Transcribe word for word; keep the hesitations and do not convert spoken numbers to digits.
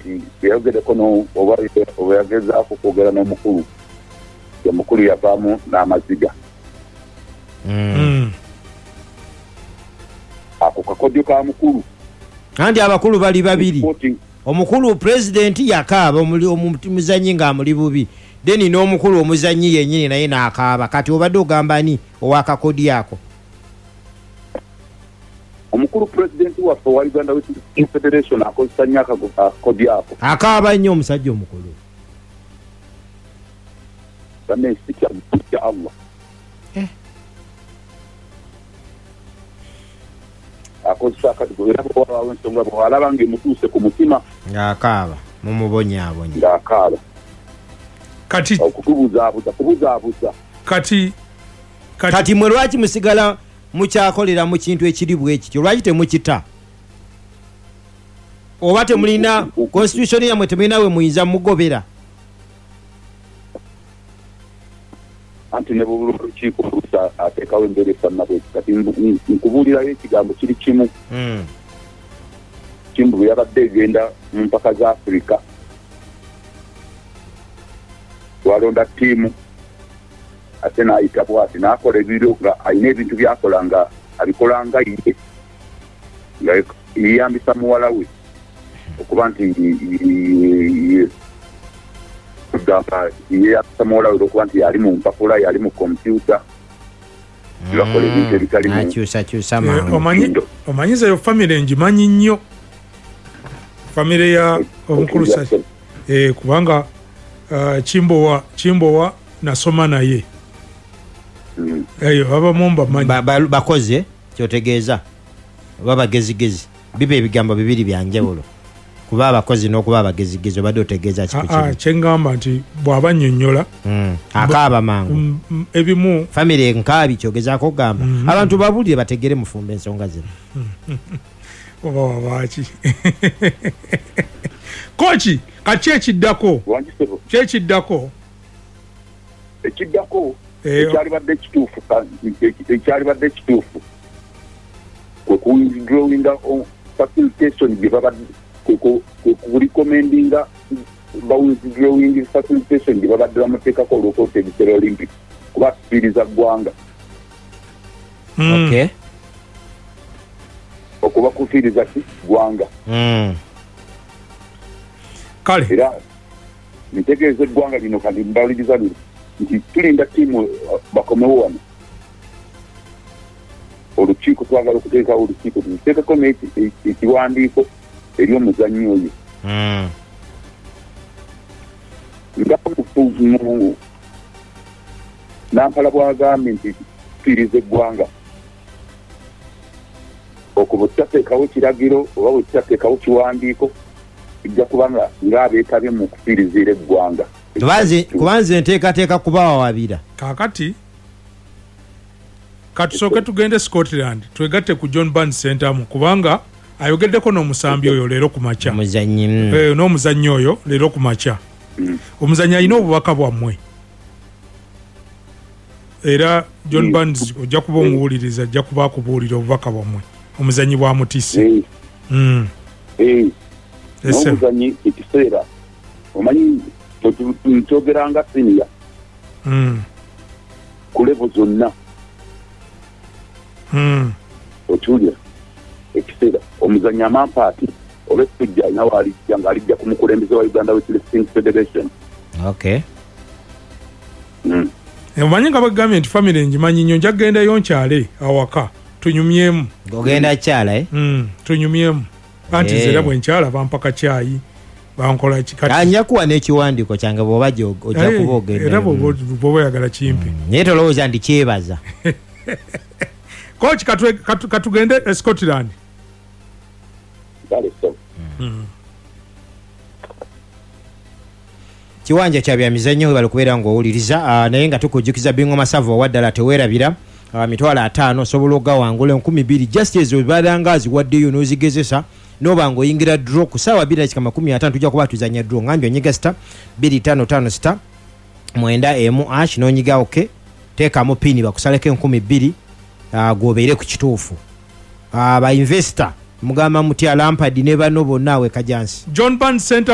nti yayogereko no oba oba yagezaako kwogera n'omukulu omukulu yavaamu n'amaziga. Mm. Ako kakodyo ka mukulu kandi abakulu bali babiri, omukulu president yakaaba omuzanyi ng'amuli bubi, deni n'omukulu omuzanyi yennyini naye n'akaaba. Kati obadde ogamba ni owakakodi ako? Omukulu president waffe wa Uganda Wrestling Federation akozesa nnyo akakodi ako. Akaaba nnyo omusajja omukulu. Bane sikya sikya Allah. Eh. Akozesa akakodi ako ensonga bw'alaba ng'emutuuse ku mutima ng'akaaba mumubonyaabonya. Ng'akaaba. Kati okutubuzaabuza kubuzaabuza. Kati kati kati mwe lwaki musigala mukyakolera mu kintu ekiri bwe kityo? Lwaki temukita? Oba temulina constitution yamwe temulina we muyinza mugobera? Anti ne bubulu olukiiko olusa ateekawo embeera efaanana kati nkubuulirayo ekigambo kiri kimu. Mm. Kimbu bwe yabadde egenda mu mpaka za Afrika twalonda ttiimu ate n'ayita bw'ati n'akola ebiro nga alina ebintu byakola nga abikola nga ye nga yeyambisa muwala we okuba nti kugamba yeyambisa muwala we okuba nti yali mu mpapula yali mu kompyuta bakola ebintu ebitali mu akyusakyusa mangu. Omanyiza yo famire ngimanyi nnyo, famire ya omukulu Sasi eh, kubanga uh, Kimbowa Kimbowa nasoma naye. Mm. Eyo baba mumba manyi ba, ba, bakoze kyotegeeza baba bagezigezi bibe ebigambo bibiri byanjawulo kuba abakozi n'okuba abagezigezi obadde otegeeza kiko kino. Ah, kyengamba nti bw'abannyonnyola mm. akaaba mangu mm, mm, ebimu famire nkaabi kyogezaako okugamba mm -hmm. abantu babulire bategere mufumba ensonga zino. oba wabaaki kochi kati ekiddako kyekiddako ekiddako ekyalibadde kituufu ekyalibadde kituufu kwe kuidrawinga facilitation gye babadde kulikomendinga bawithdrawing facilitation gye babadde bamuteekako olwokoota ebiseera olympic kuba tusiriza ggwanga. Okay. Okuba kufiiriza ki ggwanga. Mm. Kale era nitegeeza eggwanga lino kandi mbaliriza lino nti tulinda ttiimu bakomewo wano olukiiko twagala okuteekawo olukiiko tuteekako ekiwandiiko eri omuzannyi oyo nga mu Nampala bwagambye nti tufiiriza eggwanga okuba tutateekawo kiragiro oba bwe tutateekawo kiwandiiko ijja kubanga ng'abeetabye mu kufiirizira eggwanga. Kubanze nteekateeka kubawawabira. Kaakati katusooke tugende Scotland twegatte ku John Barnes Center mu kubanga ayogeddeko n'omusambi oyo leero ku makya. Omuzannyi. Eh, n'omuzannyi oyo leero ku makya. Mm. Omuzannyi alina obubaka bwammwe. Era John mm. Barnes ojja kuba omuwuliriza ajja kuba akubuulira obubaka bwammwe. Omuzannyi bwa mutisi. Eh. Mm. Eh. Omuzannyi ekiseera omanyi twogeranga senior. Mm. Ku level zonna. Mm. Otuulira ekiseera omuzannyi amampaati olwekujja alina waalijja ng'alijja ku mukulembeze wa Uganda Wrestling Federation. Okay. Mm. Omanyi nga bagambye nti famire ngimanyi nnyo nja kugendayo nkyale awaka tunyumyemu. Ogenda kyala eh? Mm, tunyumyemu. Anti zera bwe nkyala bampaka kyayi bankola kikati. Anja kuwa n'ekiwandiiko kyange bw'oba ojja kuba ogenda. Era bw'oba oyagala kimpi. Naye tolowooza nti kyebaza. Coach katugende e Scotland. Mm. Kiwanja kya bya mizannyo we balikubeera ng'owuliriza uh, naye nga tukujjukiza Bingo Masavo waddala teweerabira uh, mitwalo ataano osobola ogawangula enkumi bbiri just ezo balangazi waddeyo n'ozigezesa noba ng'oyingira draw ku ssaawa bbiri dakika makumi ataano tujja kuba tuzanya draw ngambye onyiga sita bbiri ttaano ttaano sita mwenda emu ash n'onyiga oke teekamu pini bakusaleko enkumi bbiri uh, gwobeere ku kituufu uh, ba investor mugamba mutya Lampard ne bano bonna awe Kajansi. John Barnes Center